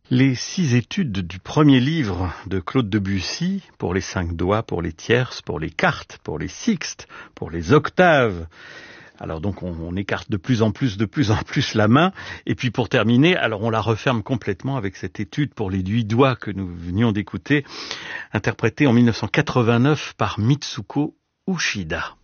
Les 6 études du premier livre de Claude Debussy, pour les 5 doigts, pour les tierces, pour les quartes, pour les sixtes, pour les octaves. Alors donc on écarte de plus en plus la main. Et puis pour terminer, alors on la referme complètement avec cette étude pour les 8 doigts que nous venions d'écouter, interprétée en 1989 par Mitsuko Uchida.